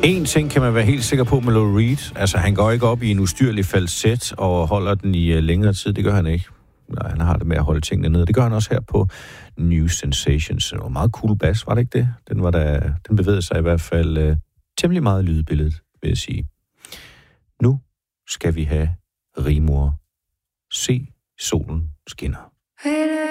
En ting kan man være helt sikker på med Lou Reed. Altså, han går ikke op i en ustyrlig falset og holder den i længere tid. Det gør han ikke. Nej, han har det med at holde tingene nede. Det gør han også her på New Sensations. Det var meget cool bass, var det ikke det? Den bevægede sig i hvert fald temmelig meget i lydbilledet, vil jeg sige. Nu skal vi have Rimor. Se solen skinner.